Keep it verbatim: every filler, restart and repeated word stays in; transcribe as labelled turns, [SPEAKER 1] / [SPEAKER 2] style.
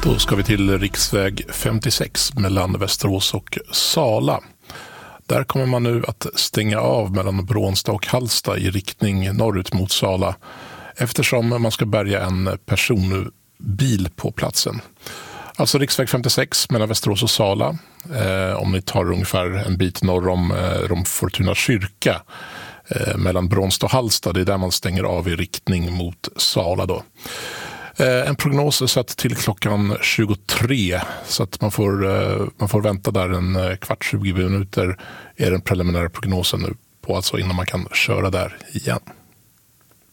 [SPEAKER 1] Då ska vi till riksväg femtiosex mellan Västerås och Sala. Där kommer man nu att stänga av mellan Brånsta och Hallsta i riktning norrut mot Sala eftersom man ska bärga en personbil på platsen. Alltså riksväg femtiosex mellan Västerås och Sala. Eh, om ni tar ungefär en bit norr om, eh, om Fortuna kyrka eh, mellan Brånsta och Hallsta. Det är där man stänger av i riktning mot Sala då. En prognos är satt till klockan tjugotre så att man får, man får vänta där en kvart, tjugo minuter är den preliminära prognosen nu på, alltså innan man kan köra där igen.